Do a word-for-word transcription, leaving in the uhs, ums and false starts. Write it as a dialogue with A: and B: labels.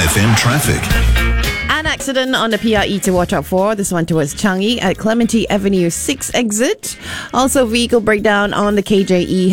A: F M traffic.
B: An accident on the P R E to watch out for. This one towards Changi at Clementi Avenue six exit. Also, vehicle breakdown on the K J E